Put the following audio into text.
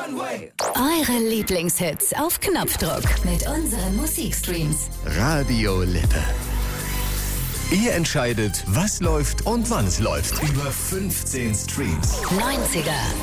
Eure Lieblingshits auf Knopfdruck mit unseren Musikstreams. Radio Lippe. Ihr entscheidet, was läuft und wann es läuft. Über 15 Streams. 90er.